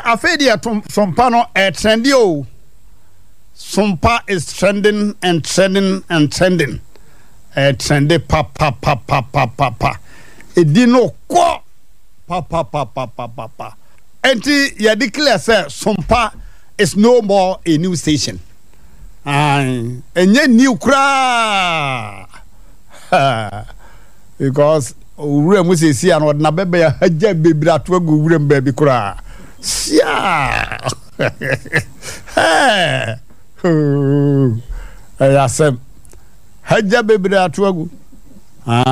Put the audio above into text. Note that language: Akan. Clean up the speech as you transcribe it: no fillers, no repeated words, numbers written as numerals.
afedi sompa no trendy o. Sompa is trending and trending and trending. Trendy pa. Edi no kwa pa. Enti ya declare say Sompa is no more a new station. Enye new kra. Because ure mu sesi an na bebe ya haja bebre ato agu ure mba bi kra. Sia. Ayasem haja bebre ato agu.